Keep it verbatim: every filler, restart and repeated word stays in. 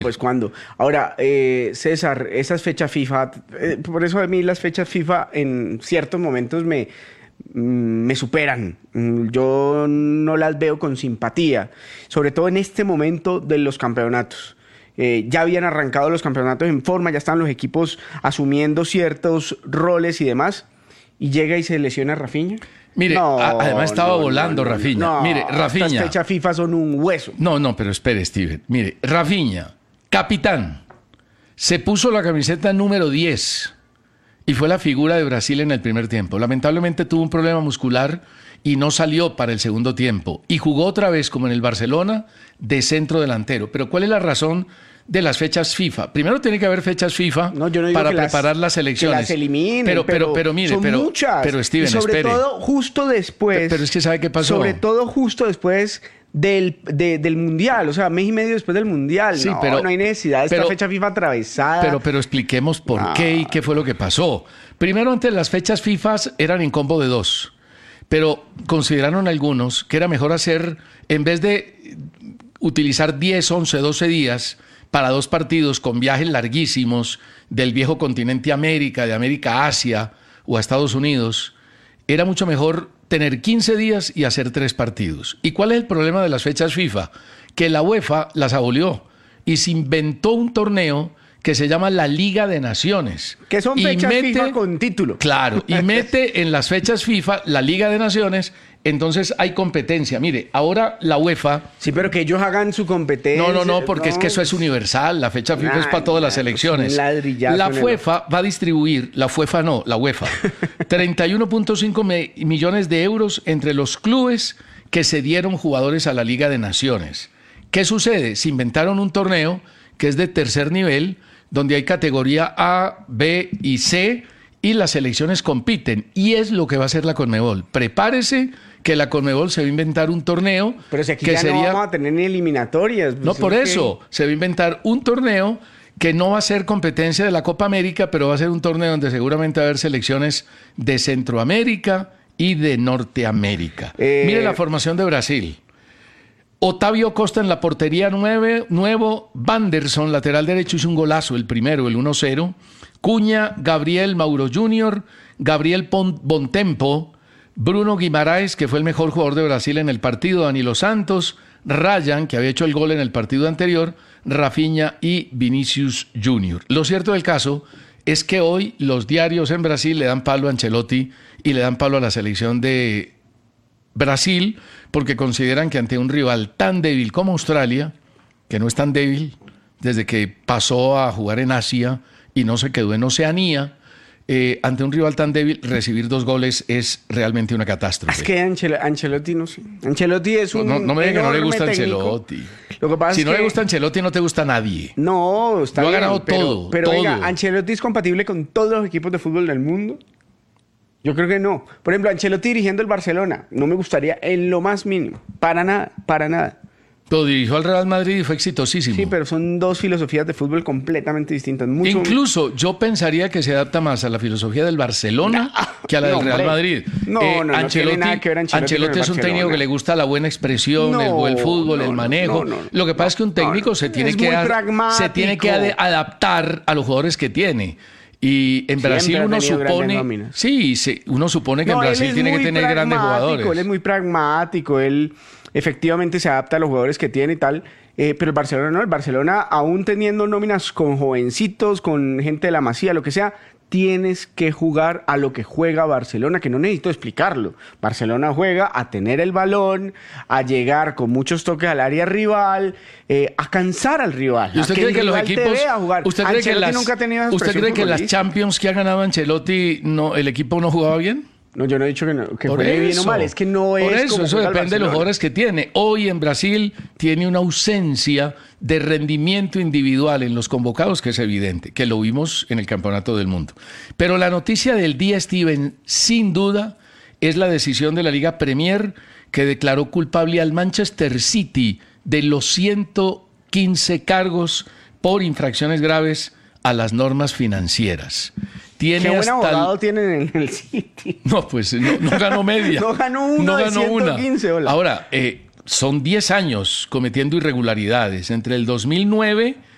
Pues cuando. Ahora, eh, César, esas fechas FIFA, eh, por eso a mí las fechas FIFA en ciertos momentos me, mm, me superan. Mm, Yo no las veo con simpatía, sobre todo en este momento de los campeonatos. Eh, ya habían arrancado los campeonatos en forma, ya están los equipos asumiendo ciertos roles y demás, y llega y se lesiona Rafinha. Mire, No, a- además estaba no, volando no, no, Rafinha. no, Mire, Rafinha. Estas fechas FIFA son un hueso. No, no, pero espere, Steven. Mire, Rafinha, capitán, se puso la camiseta número diez y fue la figura de Brasil en el primer tiempo. Lamentablemente tuvo un problema muscular y no salió para el segundo tiempo. Y jugó otra vez, como en el Barcelona, de centro delantero. Pero ¿cuál es la razón de las fechas FIFA? Primero tiene que haber fechas FIFA No, yo no digo para que las- preparar las que elecciones. las eliminen, pero, pero, pero, pero, mire, son pero, muchas. pero Steven, y sobre espere. todo justo después. Pero es que ¿sabe qué pasó? Sobre todo justo después del, de- del Mundial, o sea, mes y medio después del Mundial. Sí, no, pero- no hay necesidad de esta pero- fecha FIFA atravesada. Pero, pero expliquemos por Ah. qué y qué fue lo que pasó. Primero, antes las fechas FIFA eran en combo de dos, pero consideraron algunos que era mejor hacer, en vez de utilizar diez, once, doce días para dos partidos con viajes larguísimos del viejo continente América, de América a Asia o a Estados Unidos, era mucho mejor tener quince días y hacer tres partidos. ¿Y cuál es el problema de las fechas FIFA? Que la UEFA las abolió y se inventó un torneo que se llama la Liga de Naciones. Que son Y fechas FIFA con título. Claro, y mete en las fechas FIFA la Liga de Naciones, entonces hay competencia. Mire, ahora la UEFA... Sí, pero que ellos hagan su competencia. No, no, no, porque es que eso es universal. La fecha FIFA es para todas las Nah, elecciones. un ladrillazo La en el- UEFA va a distribuir, la UEFA no, la UEFA, treinta y uno punto cinco me- millones de euros entre los clubes que cedieron jugadores a la Liga de Naciones. ¿Qué sucede? Se inventaron un torneo que es de tercer nivel, donde hay categoría A, B y C, y las selecciones compiten. Y es lo que va a hacer la Conmebol. Prepárese que la Conmebol se va a inventar un torneo Pero si aquí que ya sería... no vamos a tener ni eliminatorias. No, pues, por ¿qué? eso, se va a inventar un torneo que no va a ser competencia de la Copa América, pero va a ser un torneo donde seguramente va a haber selecciones de Centroamérica y de Norteamérica. Eh, Mire la formación de Brasil. Otavio Costa en la portería nueve, nuevo, Wanderson, lateral derecho, hizo un golazo, el primero, el uno cero. Cuña, Gabriel Mauro junior, Gabriel Pon- Bontempo, Bruno Guimaraes, que fue el mejor jugador de Brasil en el partido, Danilo Santos, Ryan, que había hecho el gol en el partido anterior, Rafinha y Vinicius junior Lo cierto del caso es que hoy los diarios en Brasil le dan palo a Ancelotti y le dan palo a la selección de Brasil, porque consideran que ante un rival tan débil como Australia, que no es tan débil desde que pasó a jugar en Asia y no se quedó en Oceanía, eh, ante un rival tan débil, recibir dos goles es realmente una catástrofe. Es que Ancel- Ancelotti no sé. Ancelotti es un no, no me diga que no le enorme gusta técnico. Ancelotti. Lo que pasa Si es no que... le gusta Ancelotti, no te gusta nadie. No, está Lo ha bien, ganado pero, todo, Pero todo. venga, Ancelotti es compatible con todos los equipos de fútbol del mundo. Yo creo que no. Por ejemplo, Ancelotti dirigiendo el Barcelona, no me gustaría en lo más mínimo. Para nada, para nada. Lo dirigió al Real Madrid y fue exitosísimo. Sí, pero son dos filosofías de fútbol completamente distintas. Mucho... Incluso yo pensaría que se adapta más a la filosofía del Barcelona que a la no, del Real hombre. Madrid. No, no, no tiene nada que ver Ancelotti Ancelotti con el es un técnico Barcelona. que le gusta la buena expresión, No, el buen fútbol, no, el no, manejo. no, no, Lo que pasa no, es que un no, técnico no. se tiene Es que muy ad- pragmático. se tiene que ad- adaptar a los jugadores que tiene. Y en Siempre Brasil ha uno tenido grandes supone, nóminas. sí, se- uno supone que No, en él Brasil es tiene que muy tener grandes pragmático, jugadores. Él es muy pragmático, él efectivamente se adapta a los jugadores que tiene y tal. Eh, pero el Barcelona no, el Barcelona, aún teniendo nóminas con jovencitos, con gente de la Masía, lo que sea, tienes que jugar a lo que juega Barcelona, que no necesito explicarlo. Barcelona juega a tener el balón, a llegar con muchos toques al área rival, eh, a cansar al rival. ¿Y usted a cree el que los rival te equipos, vea jugar. usted cree que Ancelotti las, nunca ha tenido esa usted expresión cree que las futbolística. Champions que ha ganado Ancelotti, no, el equipo no jugaba bien? No, yo no he dicho que, no, que Por juegue bien o eso. mal, es que no es Por eso, como eso juega el depende de los Barcelona. jugadores que tiene. Hoy en Brasil tiene una ausencia de rendimiento individual en los convocados que es evidente, que lo vimos en el Campeonato del Mundo. Pero la noticia del día, Steven, sin duda, es la decisión de la Liga Premier que declaró culpable al Manchester City de los ciento quince cargos por infracciones graves a las normas financieras. Tiene Qué buen hasta abogado el- tienen en el City. No, pues no, no ganó media. No ganó uno No de ganó ciento quince, una. hola. Ahora, eh, son diez años cometiendo irregularidades. Entre el dos mil nueve